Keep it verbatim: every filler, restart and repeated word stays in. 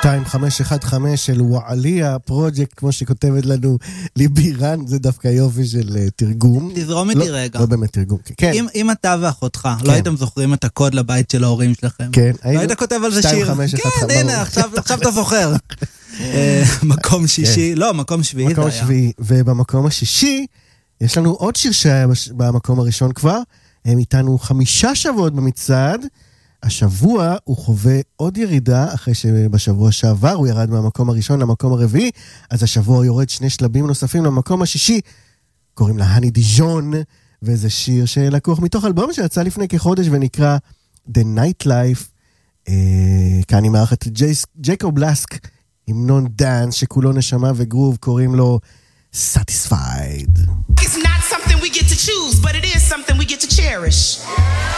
שתיים חמש אחת חמש של וואליה פרוג'קט, כמו שכותבת לנו ליבירן, זה דווקא יופי של תרגום. תזרום איתי רגע. לא באמת תרגום, כן. אם, אם אתה ואחותך לא הייתם זוכרים את הקוד לבית של ההורים שלכם, כן, לא היית כותב על זה שיר. כן, הנה, עכשיו אתה זוכר. מקום שישי, לא, מקום שביעי זה היה. מקום שביעי, ובמקום השישי, יש לנו עוד שיר שהיה במקום הראשון כבר, הם איתנו חמישה שבועות במצעד, השבוע הוא חווה עוד ירידה, אחרי שבשבוע שעבר הוא ירד מהמקום הראשון למקום הרביעי, אז השבוע הוא יורד שני שלבים נוספים למקום השישי, קוראים לה הני דיז'ון, וזה שיר שלקוח מתוך אלבום שיצא לפני כחודש ונקרא The Night Life, אה, כאן אני מארחת את ג'ייקוב לסק, המנון דאנס שכולו נשמה וגרוב, קוראים לו Satisfied. It's not something we get to choose, but it is something we get to cherish.